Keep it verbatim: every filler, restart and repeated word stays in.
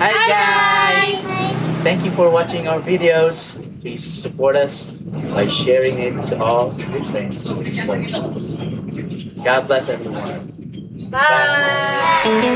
Hi guys! Thank you for watching our videos. Please support us by sharing it to all your friends. God bless everyone. Bye.